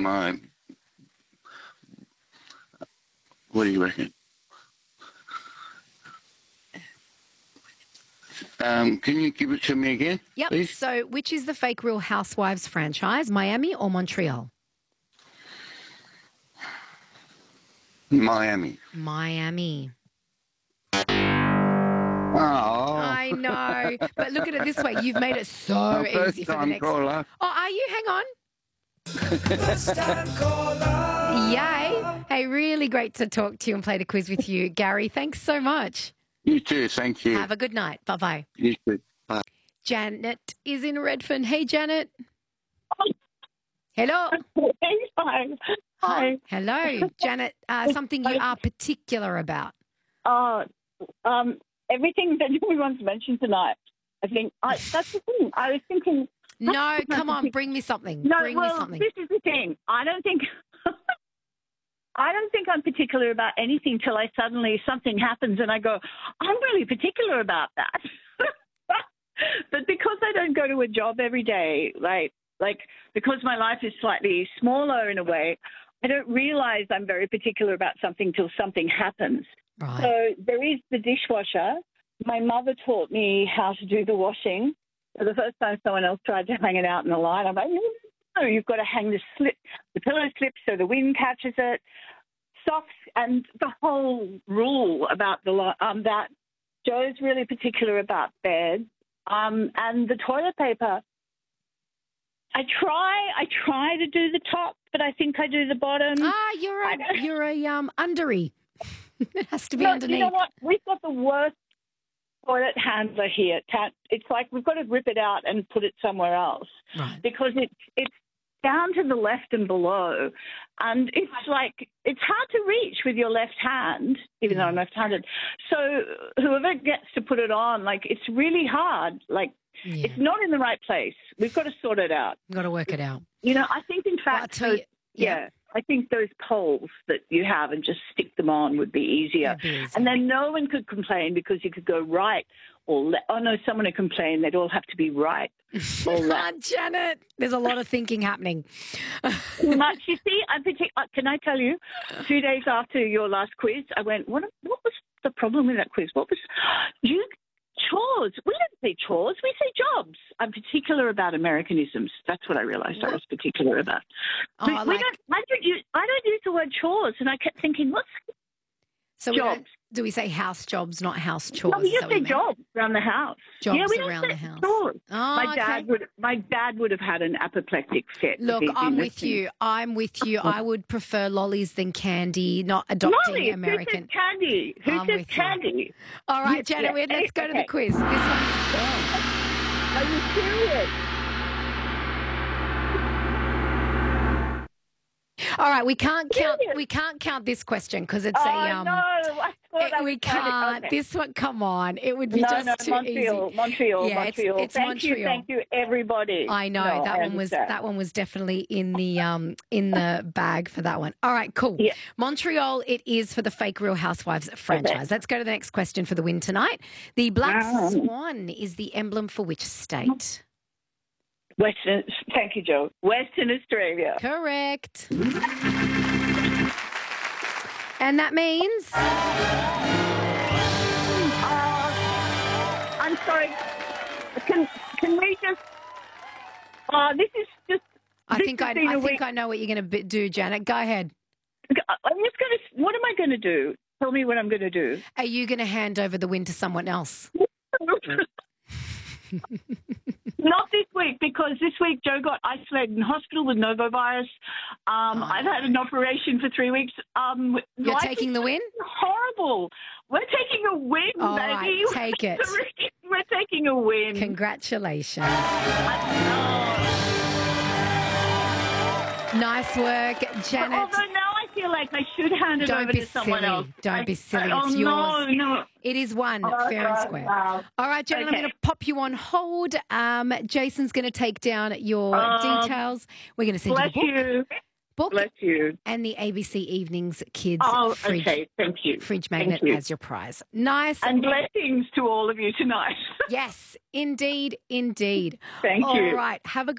my... What do you reckon? Can you give it to me again, Yep. please? So which is the fake Real Housewives franchise, Miami or Montreal? Miami. Miami. Oh. I know. But look at it this way. You've made it so easy for the next... Caller. Oh, are you? Hang on. First time caller. Yay. Hey, really great to talk to you and play the quiz with you, Gary. Thanks so much. You too. Thank you. Have a good night. Bye-bye. You too. Bye. Janet is in Redfern. Hey, Janet. Hello. Hi. Hello. Janet, something you are particular about. Everything that everyone's mentioned tonight. I think that's the thing. I was thinking. No, come on, bring me something. Bring me something. This is the thing. I don't think I'm particular about anything till something happens and I go, I'm really particular about that. But because I don't go to a job every day, like because my life is slightly smaller in a way, I don't realize I'm very particular about something till something happens. Right. So there is the dishwasher. My mother taught me how to do the washing. So the first time someone else tried to hang it out in the line, I'm like, no, you've got to hang the pillow slip so the wind catches it. Socks and the whole rule about that. Joe's really particular about bed and the toilet paper. I try to do the top, but I think I do the bottom. You're a undery. It has to be underneath. You know what? We've got the worst toilet handler here. It's like we've got to rip it out and put it somewhere else, right? Because it's down to the left and below, and it's hard to reach with your left hand, even though I'm left-handed. So whoever gets to put it on, it's really hard. It's not in the right place. We've got to sort it out. We've got to work it out. I think in fact, I think those poles that you have and just stick them on would be easier. And then no one could complain because you could go right or left. Oh, no, someone would complain. They'd all have to be right or left. Janet, there's a lot of thinking happening. Too much. You see, can I tell you, 2 days after your last quiz, I went, what was the problem with that quiz? Chores. We don't say chores. We say jobs. I'm particular about Americanisms. That's what I realized I was particular about. I don't use the word chores, and I kept thinking, what's jobs? Do we say house jobs, not house chores? No, we just say jobs around the house. Jobs we around the house. Chores. Oh, My dad would have had an apoplectic fit. Look, I'm with you. I would prefer lollies than candy, not adopting lollies, American. Who says candy? Who says candy? All right, Janet, let's go to the quiz. This one's... Are you serious? All right, we can't count this question because it's we can't. Okay. This one, come on, it would be too Montreal, easy. Montreal. It's Montreal. Thank you, everybody. I know that one was definitely in the bag for that one. All right, cool. Yeah. Montreal, it is for the fake Real Housewives franchise. Okay. Let's go to the next question for the win tonight. The black swan is the emblem for which state? Thank you, Joe. Western Australia. Correct. And that means? I'm sorry. Can we just? This is just. I think I know what you're going to do, Janet. Go ahead. I'm just going to. What am I going to do? Tell me what I'm going to do. Are you going to hand over the win to someone else? Not this week, because this week Joe got isolated in hospital with novovirus. I've had an operation for 3 weeks. You're taking the win? Horrible. We're taking a win, all baby. Right, take it. We're taking a win. Congratulations. Nice work, Janet. Although now I feel like I should hand it over to someone else. Don't be silly. It's yours. No. It is one, fair and square. All right, Janet, I'm going to pop you on hold. Jason's going to take down your details. We're going to send you the book. Bless you. And the ABC Evenings Kids fridge, okay. Thank you. Fridge magnet as your prize. Nice. And blessings to all of you tonight. Yes, indeed. Thank you. All right. Have a good